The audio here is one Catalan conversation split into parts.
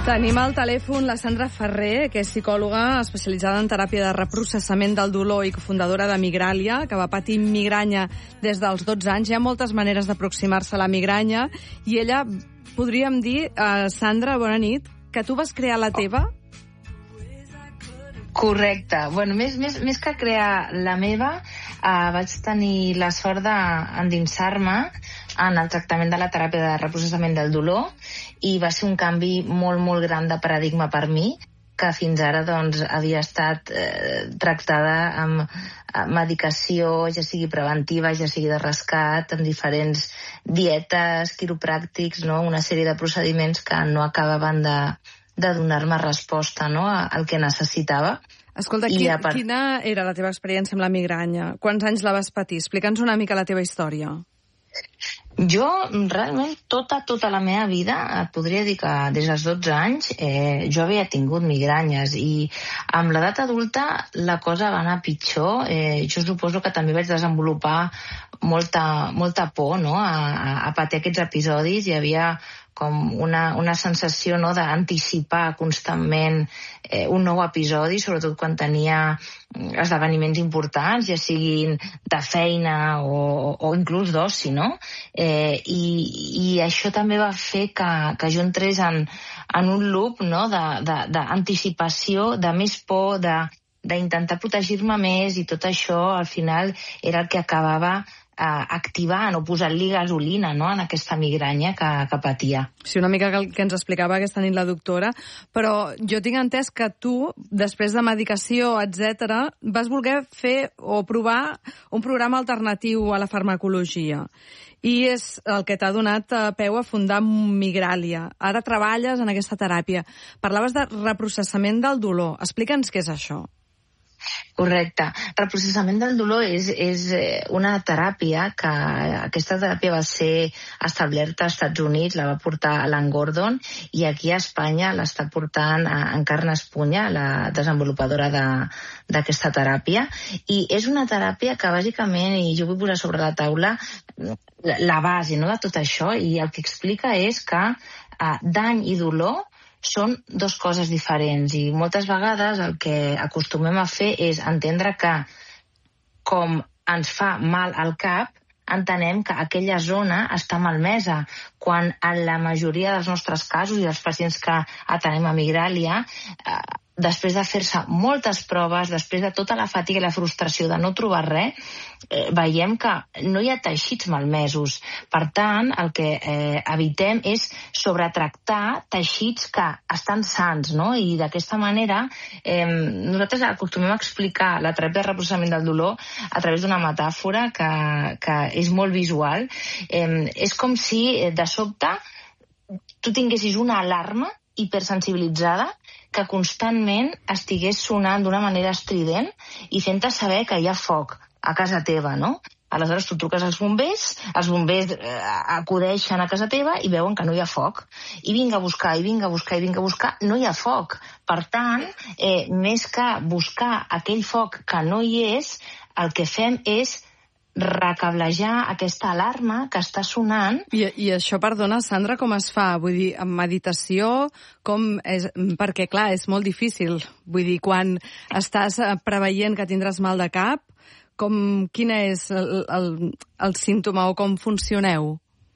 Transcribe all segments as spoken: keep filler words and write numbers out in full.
Tenim al telèfon la Sandra Ferrer, que és psicòloga especialitzada en teràpia de reprocessament del dolor i cofundadora de Migràlia, que va patir migranya des dels dotze anys. Hi ha moltes maneres d'aproximar-se a la migranya i ella, podríem dir, eh, Sandra, bona nit, que tu vas crear la teva? Correcte. Bueno, més, més, més que crear la meva, eh, vaig tenir la sort d'endinsar-me en el tractament de la teràpia de reprocessament del dolor i va ser un canvi molt, molt gran de paradigma per mi, que fins ara doncs, havia estat eh, tractada amb eh, medicació, ja sigui preventiva, ja sigui de rescat, amb diferents dietes, quiropràctics, no? Una sèrie de procediments que no acabaven de, de donar-me resposta, no? al que necessitava. Escolta, qui, part... quina era la teva experiència amb la migranya? Quants anys la vas patir? Explica'ns una mica la teva història. Jo, realment, tota, tota la meva vida, et podria dir que des dels dotze anys eh, jo havia tingut migranyes i amb l'edat adulta la cosa va anar pitjor. Eh, jo suposo que també vaig desenvolupar molta, molta por, no?, a, a patir aquests episodis. Hi havia com una, una sensació, no?, d'anticipar constantment eh, un nou episodi, sobretot quan tenia esdeveniments importants, ja siguin de feina o, o inclús d'oci, no? Eh, i, I això també va fer que, que jo entrés en, en un loop, no?, d'anticipació, de, de, de més por, de, d'intentar protegir-me més, i tot això al final era el que acabava Uh, activant o posant-li gasolina, no?, en aquesta migranya que, que patia. Sí, una mica que, que ens explicava aquesta nit la doctora, però jo tinc entès que tu, després de medicació, etcètera, vas voler fer o provar un programa alternatiu a la farmacologia. I és el que t'ha donat peu a fundar Migràlia. Ara treballes en aquesta teràpia. Parlaves de reprocessament del dolor. Explica'ns què és això. Correcte. El processament del dolor és, és una teràpia que aquesta teràpia va ser establerta als Estats Units, la va portar Alan Gordon, i aquí a Espanya l'està portant Encarna Espunya, la desenvolupadora d'aquesta de, teràpia. I és una teràpia que bàsicament, i jo vull posar sobre la taula la, la base, no?, de tot això, i el que explica és que eh, dany i dolor són dues coses diferents, i moltes vegades el que acostumem a fer és entendre que com ens fa mal al cap, entenem que aquella zona està malmesa, quan en la majoria dels nostres casos i dels pacients que atenem a Migràlia, eh, després de fer-se moltes proves, després de tota la fatiga i la frustració de no trobar res, eh, veiem que no hi ha teixits malmesos. Per tant, el que eh, evitem és sobretractar teixits que estan sants, no? I d'aquesta manera eh, nosaltres acostumem a explicar la teràpia de reprocessament del dolor a través d'una metàfora que, que és molt visual. Eh, és com si eh, de sobte tu tinguessis una alarma hipersensibilitzada que constantment estigués sonant d'una manera estrident i fent-te saber que hi ha foc a casa teva, no? Aleshores tu truques als bombers, els bombers eh, acudeixen a casa teva i veuen que no hi ha foc. I vinga a buscar, i vinga a buscar, i vinga a buscar, no hi ha foc. Per tant, eh, més que buscar aquell foc que no hi és, el que fem és recablejar aquesta alarma que està sonant. I, i això, perdona, Sandra, com es fa? Vull dir, amb meditació, com és? Perquè, clar, és molt difícil. Vull dir, quan estàs preveient que tindràs mal de cap, com, quin és el, el, el símptoma o com funcioneu?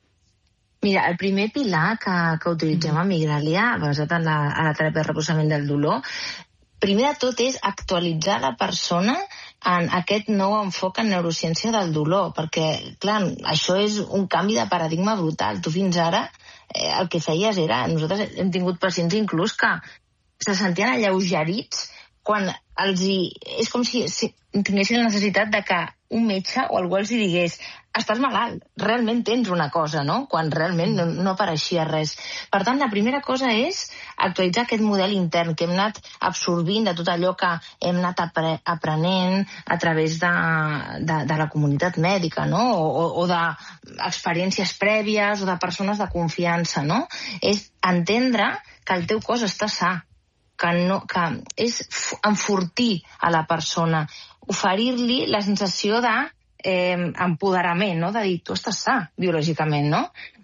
Mira, el primer pilar que, que utilitzem a Migràlia, basat en la, en la teràpia de reposament del dolor, primer de tot és actualitzar la persona en aquest nou enfoc en neurociència del dolor, perquè, clar, això és un canvi de paradigma brutal. Tu fins ara eh, el que feies era... Nosaltres hem tingut pacients inclús que se sentien alleugerits quan els hi... És com si, si tinguessin la necessitat de que un metge o algú els hi digués estàs malalt, realment tens una cosa, no? Quan realment no, no apareixia res. Per tant, la primera cosa és actualitzar aquest model intern que hem anat absorbint de tot allò que hem anat apre aprenent a través de, de, de la comunitat mèdica, no? O, o d'experiències prèvies o de persones de confiança, no? És entendre que el teu cos està sa, que, no, que és enfortir a la persona, oferir-li la sensació de eh, empoderament, no? De dir, tu estàs sa biològicament, no?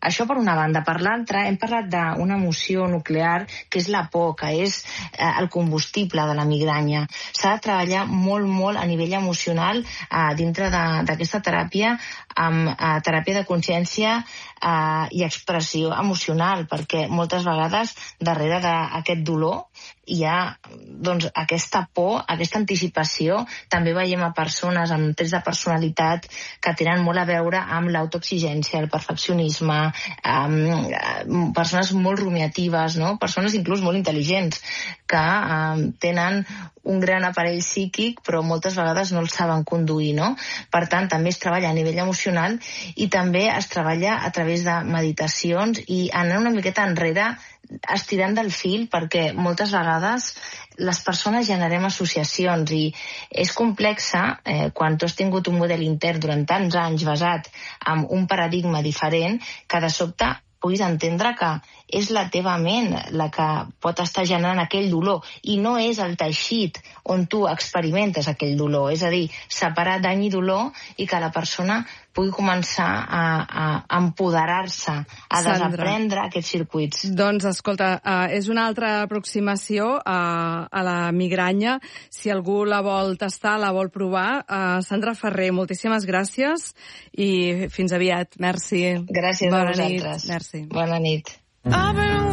això per una banda. Per l'altra, hem parlat d'una emoció nuclear que és la por, que és eh, el combustible de la migranya. S'ha de treballar molt, molt a nivell emocional eh, dintre d'aquesta teràpia, amb eh, teràpia de consciència eh, i expressió emocional, perquè moltes vegades darrere d'aquest dolor hi ha doncs, aquesta por, aquesta anticipació. També veiem a persones amb trets de personalitat que tenen molt a veure amb l'autoexigència, el perfeccionisme, um, persones molt rumiatives, no? Persones inclús molt intel·ligents que um, tenen un gran aparell psíquic però moltes vegades no el saben conduir, no? Per tant, també es treballa a nivell emocional i també es treballa a través de meditacions i anar una miqueta enrere estirant del fil, perquè moltes vegades les persones generem associacions i és complexa eh, quan tu has tingut un model intern durant tants anys basat en un paradigma diferent, que de sobte puguis entendre que és la teva ment la que pot estar generant aquell dolor i no és el teixit on tu experimentes aquell dolor. És a dir, separar dany i dolor i que la persona pugui començar a, a empoderar-se, a Sandra, desaprendre aquests circuits. Doncs, escolta, uh, és una altra aproximació a, a la migranya. Si algú la vol tastar, la vol provar. Uh, Sandra Ferrer, moltíssimes gràcies i fins aviat. Merci. Gràcies Bona a vosaltres. Nit. Merci. Bona nit.